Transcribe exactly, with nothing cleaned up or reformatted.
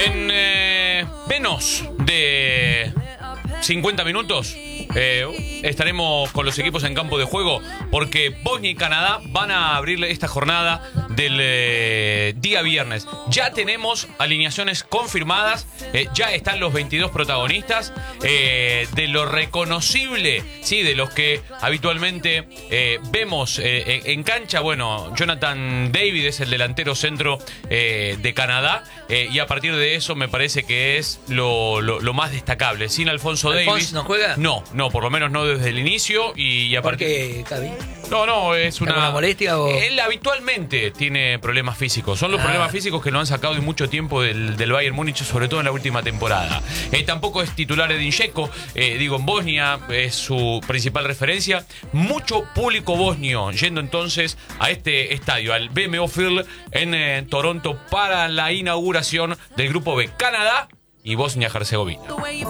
En eh, menos de cincuenta minutos eh, estaremos con los equipos en campo de juego, porque Bosnia y Canadá van a abrirle esta jornada del eh, día viernes. Ya tenemos alineaciones confirmadas, eh, ya están los veintidós protagonistas, eh, de lo reconocible, sí, de los que habitualmente eh, vemos eh, en cancha. Bueno, Jonathan David es el delantero centro eh, de Canadá, eh, y a partir de eso me parece que es lo, lo, lo más destacable. Sin Alfonso Davies. ¿No juega? No, no, por lo menos no desde el inicio. Y, y a ¿Por partir... qué, Cavi? No, no, es una... ¿Alguna molestia o...? Él habitualmente tiene problemas físicos. Son los Ah. problemas físicos que lo han sacado de mucho tiempo del, del Bayern Múnich, sobre todo en la última temporada. Eh, tampoco es titular Edin Dzeko. Eh, digo, en Bosnia es su principal referencia. Mucho público bosnio yendo entonces a este estadio, al B M O Field en eh, Toronto, para la inauguración del Grupo B. Canadá y Bosnia-Herzegovina.